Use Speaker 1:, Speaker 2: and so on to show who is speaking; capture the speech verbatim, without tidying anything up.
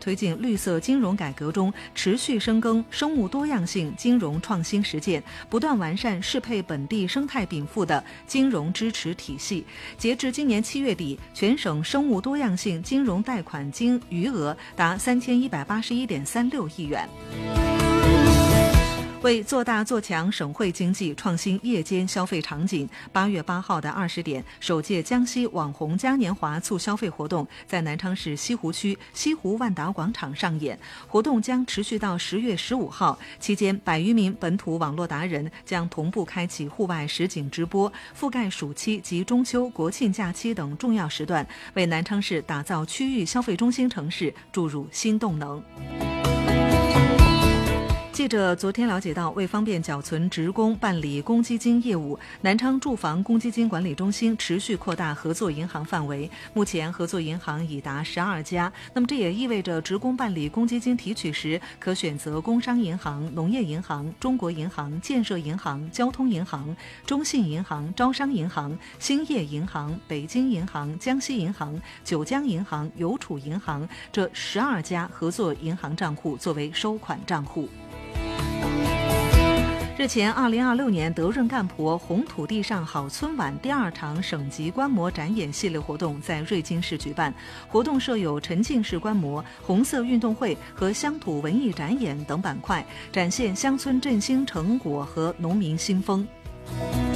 Speaker 1: 推进绿色金融改革中，持续深耕生物多样性金融创新实践，不断完善适配本地生态禀赋的金融支持体系。截至今年七月底，全省生物多样性金融贷款金余额达三千一百八十一点三六亿元。为做大做强省会经济，创新夜间消费场景，八月八号的二十点，首届江西网红嘉年华促消费活动在南昌市西湖区西湖万达广场上演。活动将持续到十月十五号，期间百余名本土网络达人将同步开启户外实景直播，覆盖暑期及中秋、国庆假期等重要时段，为南昌市打造区域消费中心城市注入新动能。记者昨天了解到，为方便缴存职工办理公积金业务，南昌住房公积金管理中心持续扩大合作银行范围，目前合作银行已达十二家。那么这也意味着职工办理公积金提取时，可选择工商银行、农业银行、中国银行、建设银行、交通银行、中信银行、招商银行、兴业银行、北京银行、江西银行、九江银行、邮储银行这十二家合作银行账户作为收款账户。日前，二零二六年德润干婆红土地上好春晚第二场省级观摩展演系列活动在瑞金市举办，活动设有沉浸式观摩、红色运动会和乡土文艺展演等板块，展现乡村振兴成果和农民新风。